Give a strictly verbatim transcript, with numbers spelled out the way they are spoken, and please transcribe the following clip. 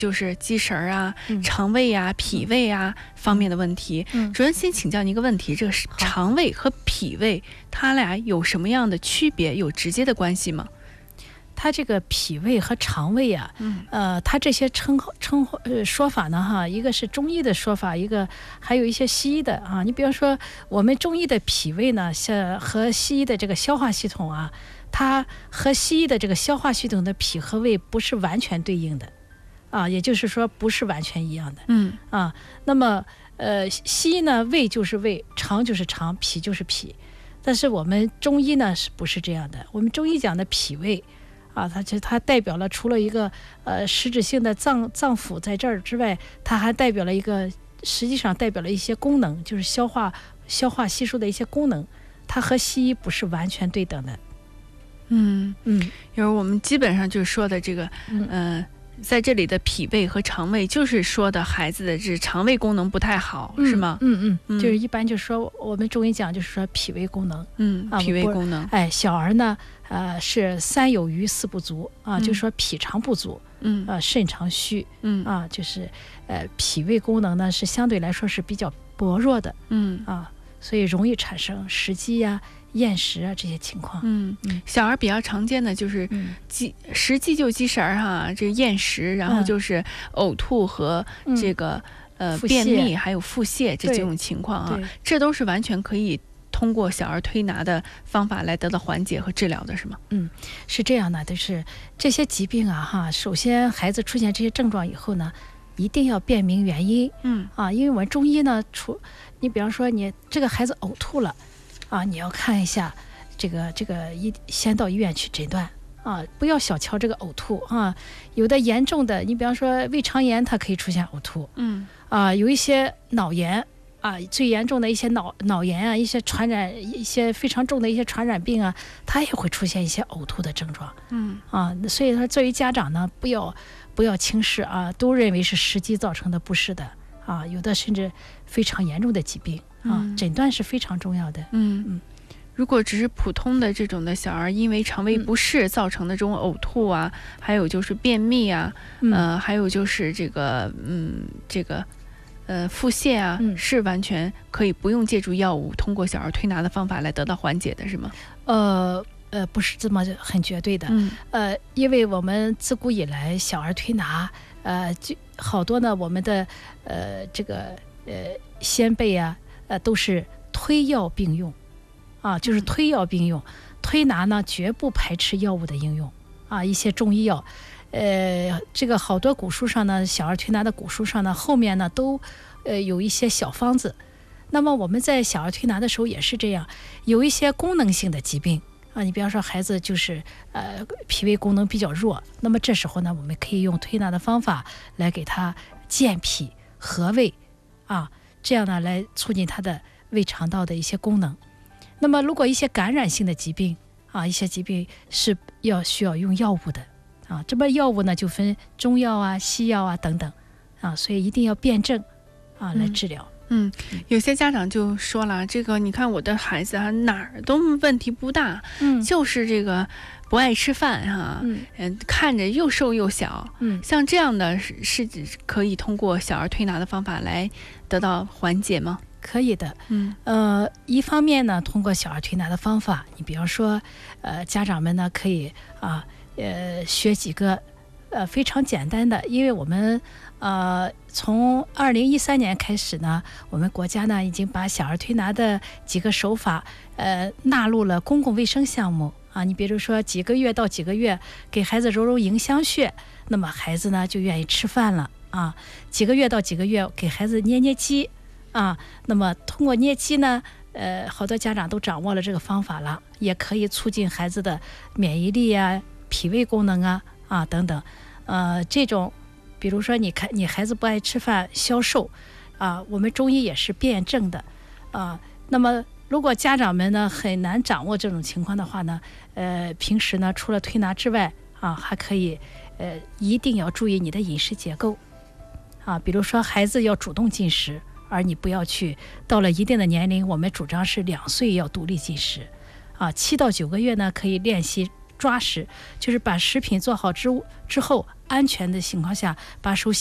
就是积食啊、嗯、肠胃啊、脾胃啊、嗯、方面的问题。嗯，主任先请教您一个问题，这个肠胃和脾胃它俩有什么样的区别？有直接的关系吗？ 它这个脾胃和肠胃啊，嗯，呃，它这些称称呃说法呢，哈，一个是中医的说法，一个还有一些西医的啊。你比方说，我们中医的脾胃呢，像和西医的这个消化系统啊，它和西医的这个消化系统的脾和胃不是完全对应的，啊，也就是说不是完全一样的，嗯啊。那么呃，西医呢，胃就是胃，肠就是肠，脾就是脾，但是我们中医呢是不是这样的？我们中医讲的脾胃。啊，它就它代表了除了一个呃实质性的脏脏腑在这儿之外，它还代表了一个实际上代表了一些功能，就是消化消化吸收的一些功能，它和西医不是完全对等的。 嗯嗯，因为我们基本上就是说的这个，嗯。呃在这里的脾胃和肠胃，就是说的孩子的这肠胃功能不太好， 嗯、 是吗？ 嗯嗯，就是一般就是说我们中医讲就是说脾胃功能， 嗯，啊、脾胃功能。 哎，小儿呢，呃，是三有余四不足啊，嗯、就是说脾肠不足，嗯，啊、呃，肾肠虚，嗯，啊，就是呃，脾胃功能呢是相对来说是比较薄弱的，嗯，啊，所以容易产生食积呀、厌食啊这些情况。 嗯，小儿比较常见的就是积食积就积食儿哈，这厌食，然后就是呕吐和这个、嗯、呃便秘，还有腹泻这几种情况啊，这都是完全可以通过小儿推拿的方法来得到缓解和治疗的，是吗？ 嗯，是这样的，就是这些疾病啊哈，首先孩子出现这些症状以后呢，一定要辨明原因。嗯啊，因为我们中医呢，出你比方说你这个孩子呕吐了。啊，你要看一下这个这个一先到医院去诊断啊，不要小瞧这个呕吐啊。有的严重的，你比方说胃肠炎，它可以出现呕吐。嗯啊，有一些脑炎啊，最严重的一些脑脑炎啊，一些传染一些非常重的一些传染病啊，它也会出现一些呕吐的症状。嗯啊，所以说作为家长呢，不要不要轻视啊，都认为是食积造成的，不是的啊，有的甚至非常严重的疾病。啊，诊断是非常重要的。 嗯嗯，如果只是普通的这种的小儿因为肠胃不适造成的这种呕吐啊，嗯、还有就是便秘啊，嗯、呃，还有就是这个嗯这个呃腹泻啊、嗯，是完全可以不用借助药物，通过小儿推拿的方法来得到缓解的，是吗？ 呃呃，不是这么很绝对的。嗯、呃，因为我们自古以来小儿推拿，呃，就好多呢，我们的呃这个呃先辈啊。呃，都是推药并用，啊，就是推药并用。推拿呢，绝不排斥药物的应用，啊，一些中医药，呃，这个好多古书上呢，小儿推拿的古书上呢，后面呢都，呃，有一些小方子。那么我们在小儿推拿的时候也是这样，有一些功能性的疾病啊，你比方说孩子就是呃脾胃功能比较弱，那么这时候呢，我们可以用推拿的方法来给他健脾和胃，啊。这样呢，来促进他的胃肠道的一些功能。那么，如果一些感染性的疾病啊，一些疾病是要需要用药物的啊。这边药物呢，就分中药啊、西药啊等等啊，所以一定要辨证啊来治疗。 嗯，有些家长就说了，这个你看我的孩子啊，哪儿都问题不大，嗯，就是这个不爱吃饭哈、啊，嗯、呃，看着又瘦又小，嗯，像这样的是是可以通过小儿推拿的方法来得到缓解吗？ 可以的，嗯，呃，一方面呢，通过小儿推拿的方法，你比方说，呃，家长们呢可以啊，呃，学几个，呃，非常简单的，因为我们。呃，从二零一三年开始呢，我们国家呢已经把小儿推拿的几个手法，呃，纳入了公共卫生项目啊。你比如说几个月到几个月给孩子揉揉迎香穴，那么孩子呢就愿意吃饭了啊。几个月到几个月给孩子捏捏肌啊，那么通过捏肌呢，呃，好多家长都掌握了这个方法了，也可以促进孩子的免疫力啊、脾胃功能啊啊等等，呃，这种。比如说，你看你孩子不爱吃饭、消瘦，啊，我们中医也是辨证的，啊，那么如果家长们呢很难掌握这种情况的话呢，呃，平时呢除了推拿之外，啊，还可以，呃，一定要注意你的饮食结构，啊，比如说孩子要主动进食，而你不要去到了一定的年龄，我们主张是两岁要独立进食，啊，七到九个月呢可以练习抓食，就是把食品做好之之后。 安全的情况下把手